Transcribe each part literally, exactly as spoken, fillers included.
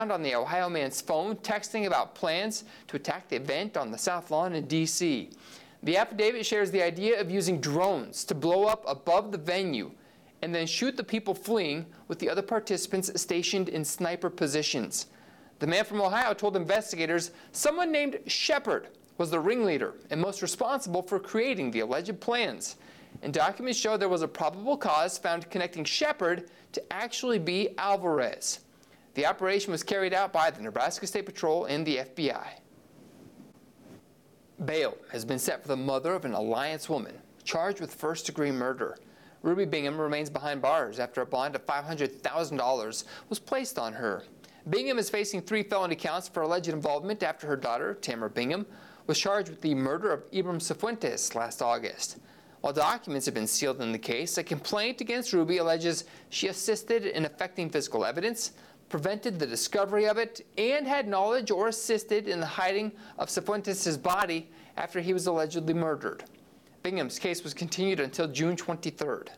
on the Ohio man's phone, texting about plans to attack the event on the South Lawn in D C The affidavit shares the idea of using drones to blow up above the venue and then shoot the people fleeing with the other participants stationed in sniper positions. The man from Ohio told investigators someone named Shepard was the ringleader and most responsible for creating the alleged plans. And documents show there was a probable cause found connecting Shepard to actually be Alvarez. The operation was carried out by the Nebraska State Patrol and the F B I. Bail has been set for the mother of an Alliance woman charged with first-degree murder. Ruby Bingham remains behind bars after a bond of five hundred thousand dollars was placed on her. Bingham is facing three felony counts for alleged involvement after her daughter, Tamara Bingham, was charged with the murder of Ibram Cifuentes last August. While documents have been sealed in the case, a complaint against Ruby alleges she assisted in affecting physical evidence, prevented the discovery of it, and had knowledge or assisted in the hiding of Cifuentes' body after he was allegedly murdered. Bingham's case was continued until June twenty-third.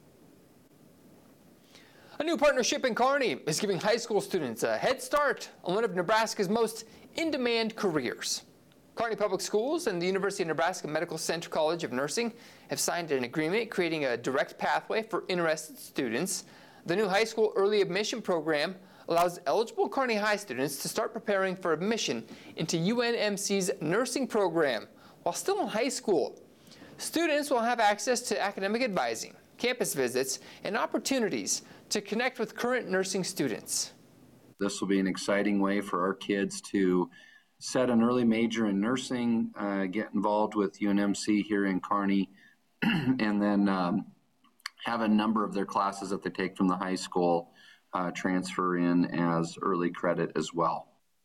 A new partnership in Kearney is giving high school students a head start on one of Nebraska's most in-demand careers. Kearney Public Schools and the University of Nebraska Medical Center College of Nursing have signed an agreement creating a direct pathway for interested students. The new high school early admission program allows eligible Kearney High students to start preparing for admission into U N M C's nursing program while still in high school. Students will have access to academic advising, campus visits, and opportunities to connect with current nursing students. This will be an exciting way for our kids to set an early major in nursing, uh, get involved with U N M C here in Kearney, and then um, have a number of their classes that they take from the high school uh, transfer in as early credit as well.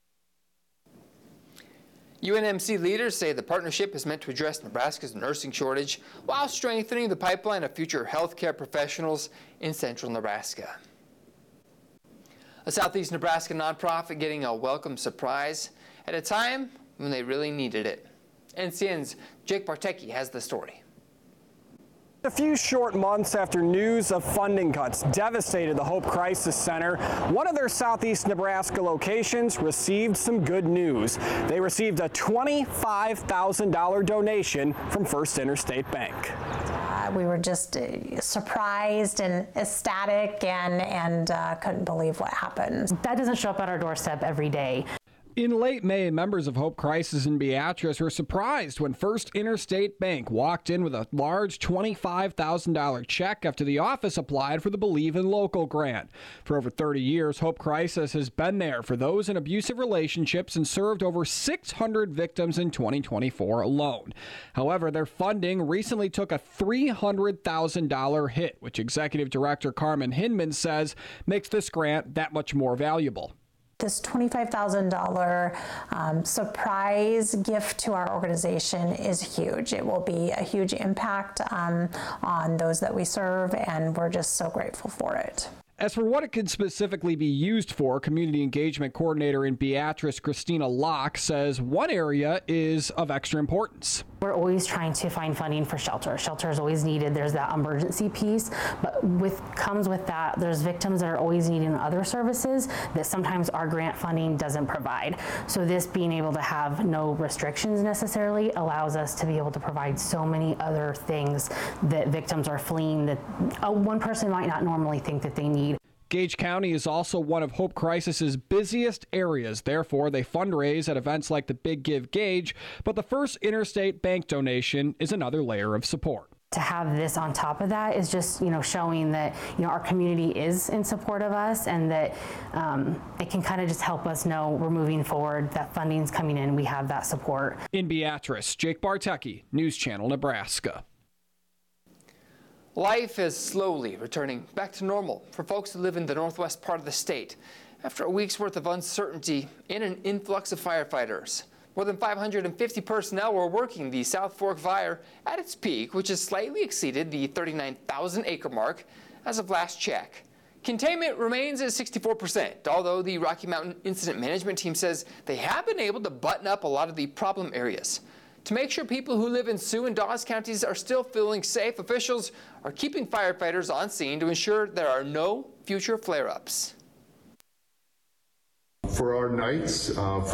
U N M C leaders say the partnership is meant to address Nebraska's nursing shortage while strengthening the pipeline of future healthcare professionals in central Nebraska. A Southeast Nebraska nonprofit getting a welcome surprise at a time when they really needed it. N C N's Jake Bartecki has the story. A few short months after news of funding cuts devastated the Hope Crisis Center, one of their Southeast Nebraska locations received some good news. They received a twenty-five thousand dollar donation from First Interstate Bank. Uh, we were just uh, surprised and ecstatic and, and uh, couldn't believe what happened. That doesn't show up at our doorstep every day. In late May, members of Hope Crisis in Beatrice were surprised when First Interstate Bank walked in with a large twenty-five thousand dollar check after the office applied for the Believe in Local grant. For over thirty years, Hope Crisis has been there for those in abusive relationships and served over six hundred victims in twenty twenty-four alone. However, their funding recently took a three hundred thousand dollar hit, which Executive Director Carmen Hinman says makes this grant that much more valuable. This twenty-five thousand dollar um, surprise gift to our organization is huge. It will be a huge impact um, on those that we serve, and we're just so grateful for it. As for what it could specifically be used for, Community Engagement Coordinator in Beatrice, Christina Locke, says one area is of extra importance. We're always trying to find funding for shelter. Shelter is always needed. There's that emergency piece, but with comes with that, there's victims that are always needing other services that sometimes our grant funding doesn't provide. So this being able to have no restrictions necessarily allows us to be able to provide so many other things that victims are fleeing that uh, one person might not normally think that they need. Gage County is also one of Hope Crisis's busiest areas. Therefore, they fundraise at events like the Big Give Gage, but the First Interstate Bank donation is another layer of support. To have this on top of that is just, you know, showing that, you know, our community is in support of us, and that um, it can kind of just help us know we're moving forward, that funding's coming in, we have that support. In Beatrice, Jake Bartecki, News Channel Nebraska. Life is slowly returning back to normal for folks who live in the northwest part of the state after a week's worth of uncertainty and an influx of firefighters. More than five hundred fifty personnel were working the South Fork Fire at its peak, which has slightly exceeded the thirty-nine thousand acre mark as of last check. Containment remains at sixty-four percent, although the Rocky Mountain Incident Management Team says they have been able to button up a lot of the problem areas. To make sure people who live in Sioux and Dawes counties are still feeling safe, officials are keeping firefighters on scene to ensure there are no future flare-ups. for our nights, uh, for